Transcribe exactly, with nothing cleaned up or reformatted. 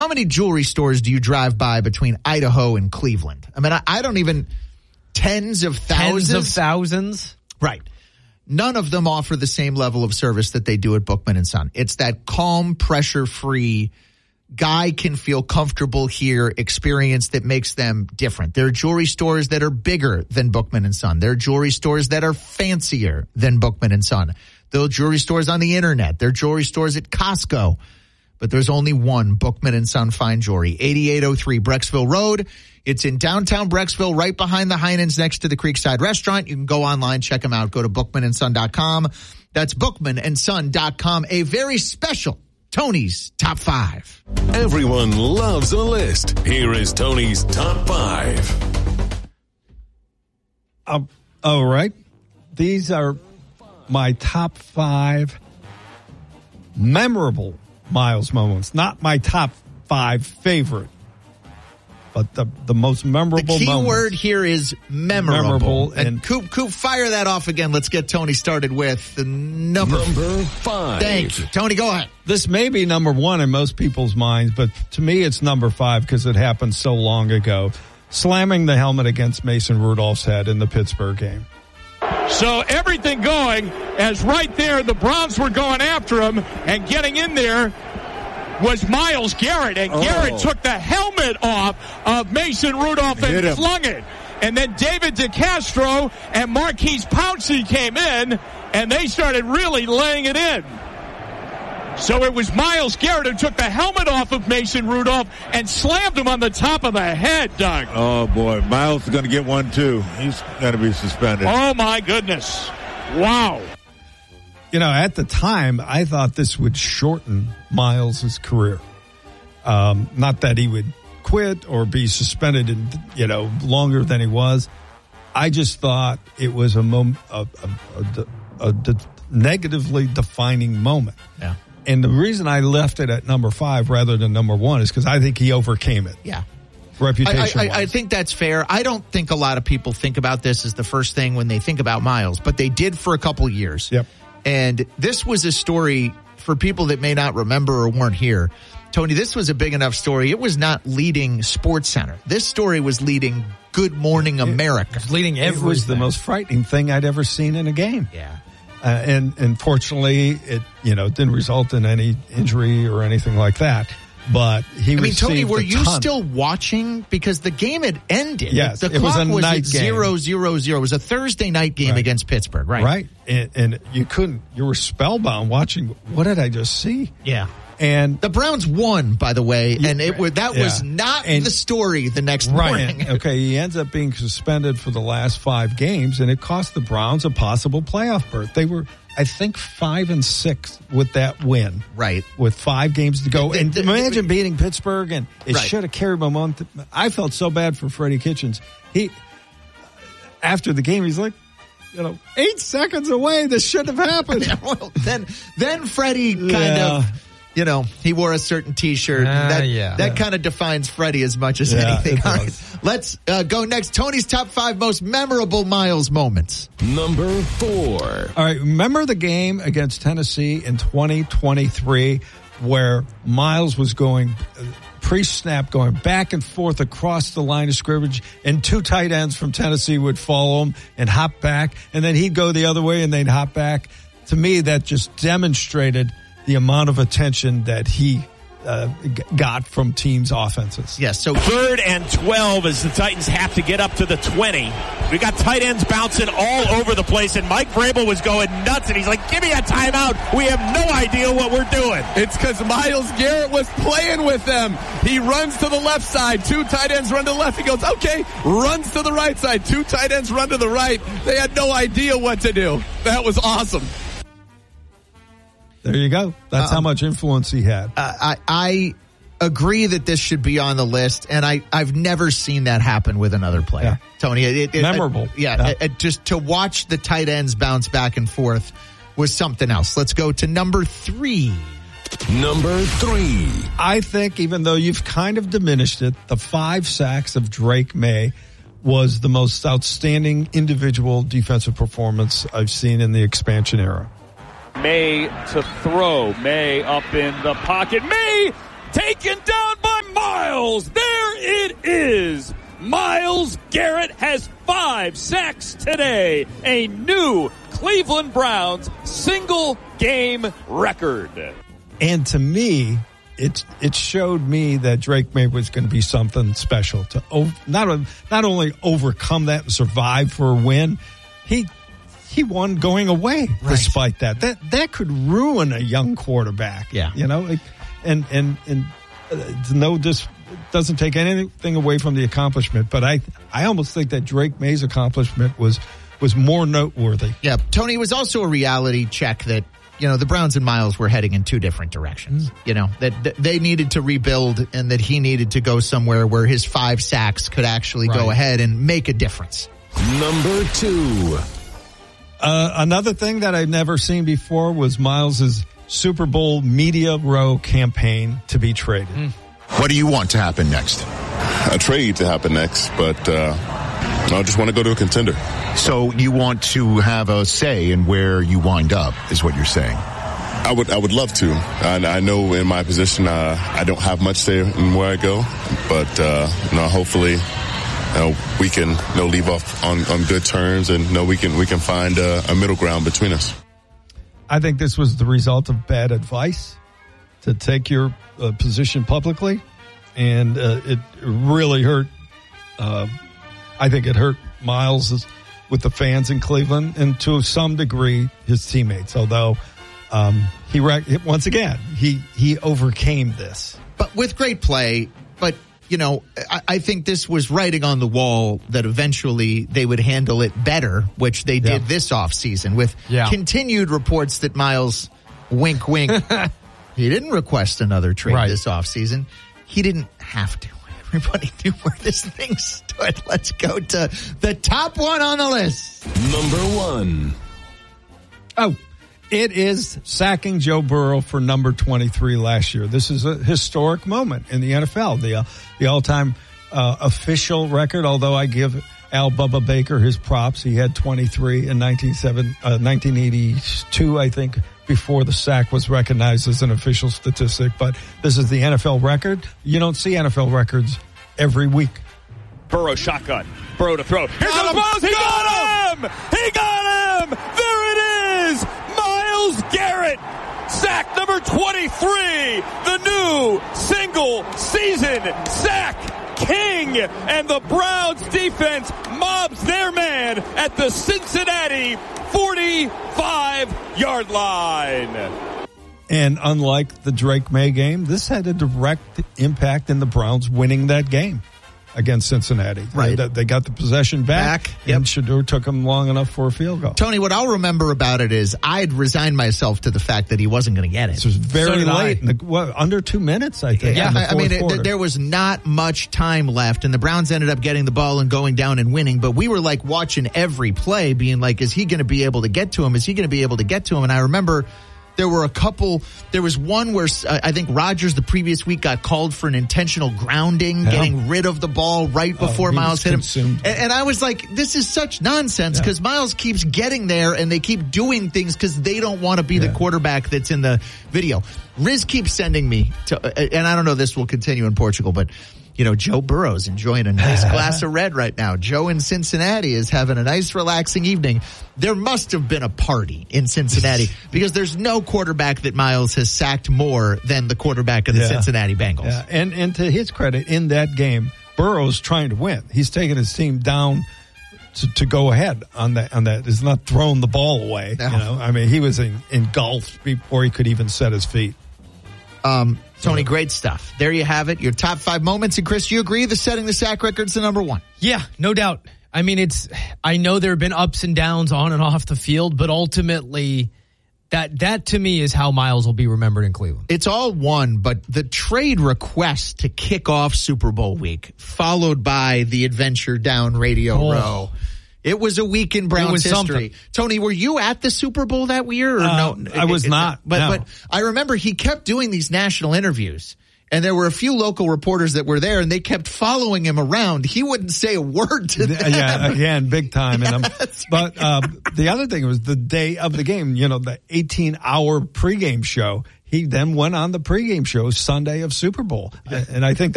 How many jewelry stores do you drive by between Idaho and Cleveland? I mean, I, I don't even, tens of thousands. Tens of thousands? Right. None of them offer the same level of service that they do at Bookman and Son. It's that calm, pressure-free, guy can feel comfortable here experience that makes them different. There are jewelry stores that are bigger than Bookman and Son. There are jewelry stores that are fancier than Bookman and Son. There are jewelry stores on the internet. There are jewelry stores at Costco. But there's only one Bookman and Son Fine Jewelry, eighty-eight oh three Brecksville Road. It's in downtown Brecksville, right behind the Heinens, next to the Creekside Restaurant. You can go online, check them out. Go to bookman and son dot com. That's bookman and son dot com. A very special Tony's Top Five. Everyone loves a list. Here is Tony's Top Five. Uh, all right. These are my top five memorable Miles moments. Not my top five favorite, but the, the most memorable The key moments. word here is memorable. Memorable. And, And Coop, Coop, fire that off again. Let's get Tony started with the number. Number five. Thank you. Tony, go ahead. this may be number one in most people's minds, but to me it's number five because it happened so long ago. Slamming the helmet against Mason Rudolph's head in the Pittsburgh game. So everything going as right there, the Browns were going after him, and getting in there was Myles Garrett, and oh. Garrett took the helmet off of Mason Rudolph and flung it. And then David DeCastro and Marquise Pouncey came in, and they started really laying it in. So it was Myles Garrett who took the helmet off of Mason Rudolph and slammed him on the top of the head, Doug. Oh, boy. Myles is going to get one, too. He's going to be suspended. Oh, my goodness. Wow. You know, at the time, I thought this would shorten Myles' career. Um, not that he would quit or be suspended, in, you know, longer than he was. I just thought it was a, mom- a, a, a, a, a negatively defining moment. Yeah. And the reason I left it at number five rather than number one is because I think he overcame it. Yeah. Reputation. I, I, I think that's fair. I don't think a lot of people think about this as the first thing when they think about Myles, but they did for a couple years. Yep. And this was a story for people that may not remember or weren't here. Tony, this was a big enough story. It was not leading Sports Center. This story was leading Good Morning America. It was leading everything. It was the most frightening thing I'd ever seen in a game. Yeah. Uh, and, and fortunately, it, you know, didn't result in any injury or anything like that. But he I mean, Tony, were you ton. still watching? Because the game had ended. Yes, the it clock was a was night at game. zero, zero, zero. It was a Thursday night game Right. against Pittsburgh, right? Right. And, and you couldn't, you were spellbound watching. What did I just see? Yeah. And the Browns won, by the way, Yeah, and it was, that yeah. was not And- the story the next Right. morning. Okay, he ends up being suspended for the last five games, and it cost the Browns a possible playoff berth. They were, I think, five and six with that win. Right. With five games to go. The- and the- imagine beating Pittsburgh, and it Right. should have carried momentum. I felt so bad for Freddie Kitchens. He, after the game, he's like, you know, eight seconds away. This shouldn't have happened. Yeah, well, then, then Freddie kind Yeah. of, you know, he wore a certain T-shirt. Ah, that yeah. that Yeah. kind of defines Freddie as much as Yeah, anything. it All right, does. let's uh, go next. Tony's top five most memorable Myles moments. Number four. All right, remember the game against Tennessee in twenty twenty-three where Myles was going uh, pre-snap, going back and forth across the line of scrimmage, and two tight ends from Tennessee would follow him and hop back, and then he'd go the other way and they'd hop back. To me, that just demonstrated the amount of attention that he uh, g- got from teams' offenses. Yes, so Third and twelve as the Titans have to get up to the twenty. We got tight ends bouncing all over the place, and Mike Vrabel was going nuts, and he's like, give me a timeout. We have no idea what we're doing. It's because Myles Garrett was playing with them. He runs to the left side. Two tight ends run to the left. He goes, okay, runs to the right side. Two tight ends run to the right. They had no idea what to do. That was awesome. There you go. That's Um, how much influence he had. uh, I, I agree that this should be on the list, and I, I've never seen that happen with another player. Yeah. Tony, it, it, Memorable. It, yeah, Yeah. It, it just to watch the tight ends bounce back and forth was something else. Let's go to number three. Number three. I think, even though you've kind of diminished it, the five sacks of Drake May was the most outstanding individual defensive performance I've seen in the expansion era. May to throw. May up in the pocket. May taken down by Myles. There it is. Myles Garrett has five sacks today, a new Cleveland Browns single-game record. And to me, it it showed me that Drake May was going to be something special to ov- not not only overcome that and survive for a win. He he won going away. Right. Despite that, that that could ruin a young quarterback. Yeah, you know, and and and uh, no, this doesn't take anything away from the accomplishment. But I I almost think that Drake May's accomplishment was was more noteworthy. Yeah, Tony, was also a reality check that, you know, the Browns and Myles were heading in two different directions. Mm. You know, that, that they needed to rebuild and that he needed to go somewhere where his five sacks could actually right. go ahead and make a difference. Number two. Uh, another thing that I've never seen before was Myles's Super Bowl media row campaign to be traded. Mm. What do you want to happen next? A trade to happen next, but uh, I just want to go to a contender. So you want to have a say in where you wind up, is what you're saying? I would I would love to. I, I know in my position uh, I don't have much say in where I go, but uh, you know, hopefully you know, we can you know, leave off on, on good terms, and you know, we can we can find a, a middle ground between us. I think this was the result of bad advice to take your uh, position publicly, and uh, it really hurt. Uh, I think it hurt Myles with the fans in Cleveland, and to some degree his teammates. Although um, he once again he he overcame this, but with great play. But you know, I, I think this was writing on the wall that eventually they would handle it better, which they did yeah. this offseason with yeah. continued reports that Myles, wink, wink, he didn't request another trade right. this offseason. He didn't have to. Everybody knew where this thing stood. Let's go to the top one on the list. Number one. Oh, it is sacking Joe Burrow for number twenty-three last year. This is a historic moment in the N F L. The, uh, the all-time uh, official record, although I give Al Bubba Baker his props. He had twenty-three in nineteen eighty-two, I think, before the sack was recognized as an official statistic. But this is the N F L record. You don't see N F L records every week. Burrow shotgun. Burrow to throw. Here comes Myles. He got him! He got him! There it is! Myles Garrett. Sack number twenty-three. The new single season sack king. And the Browns defense mobs their man at the Cincinnati forty-five yard line. And unlike the Drake May game, this had a direct impact in the Browns winning that game against Cincinnati. Right. They, they got the possession back, back. Yep. and Shedeur took them long enough for a field goal. Tony, what I'll remember about it is I'd resigned myself to the fact that he wasn't going to get it. This was very so late. In the, what, under two minutes, I think. Yeah, in the I mean, it, there was not much time left, and the Browns ended up getting the ball and going down and winning, but we were like watching every play being like, is he going to be able to get to him? Is he going to be able to get to him? And I remember there were a couple, there was one where uh, I think Rodgers the previous week got called for an intentional grounding, yeah. getting rid of the ball right before oh, Myles hit him. And, and I was like, this is such nonsense because yeah. Myles keeps getting there and they keep doing things because they don't want to be yeah. the quarterback that's in the video. Riz keeps sending me to, uh, and I don't know if this will continue in Portugal, but you know, Joe Burrow's enjoying a nice glass of red right now. Joe in Cincinnati is having a nice, relaxing evening. There must have been a party in Cincinnati because there's no quarterback that Myles has sacked more than the quarterback of the yeah. Cincinnati Bengals. Yeah. And, and to his credit, in that game, Burrow's trying to win. He's taking his team down to, to go ahead on that. On that, he's not throwing the ball away. No. You know, I mean, he was in, engulfed before he could even set his feet. Um, Tony, great stuff. There you have it. Your top five moments. And Chris, you agree the setting the sack record's the number one? Yeah, no doubt. I mean, it's, I know there have been ups and downs on and off the field, but ultimately that, that to me is how Myles will be remembered in Cleveland. It's all one, but the trade request to kick off Super Bowl week, followed by the adventure down Radio oh. Row. It was a week in Browns history. Something. Tony, were you at the Super Bowl that year? Or uh, no? I was it, not. But, no. but I remember he kept doing these national interviews, and there were a few local reporters that were there, and they kept following him around. He wouldn't say a word to them. Yeah, again, big time. Yeah, and I'm, but uh, the other thing was the day of the game, you know, the eighteen-hour pregame show. he then went on the pregame show Sunday of Super Bowl. And I think